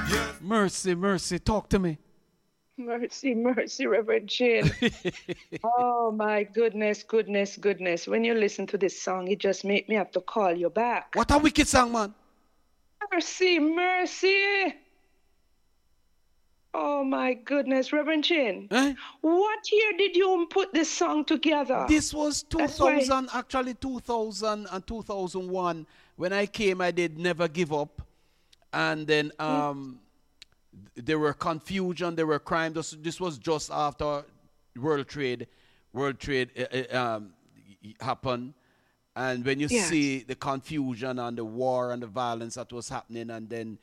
Mercy, mercy, talk to me. Mercy, mercy, Reverend Chin. Oh my goodness, goodness, goodness. When you listen to this song, it just make me have to call you back. What a wicked song, man. Mercy, mercy. Oh my goodness, Reverend Chin. Eh? What year did you put this song together? This was That's why. 2000, actually 2000 and 2001. When I came, I did Never Give Up. And then Mm, there were confusion, there were crime. This was just after World Trade, World Trade happened. And when you yes. see the confusion and the war and the violence that was happening, and then